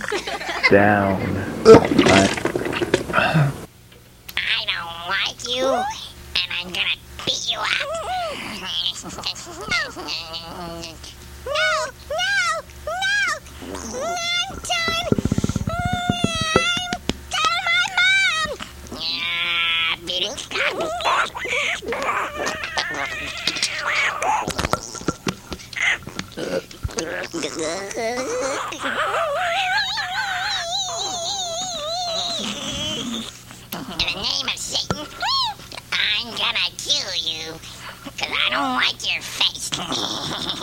down. I don't like you, and I'm gonna beat you up. No, no, no! I'm done! I'm done, my mom! Beating In the name of Satan, I'm gonna kill you, because I don't like your face.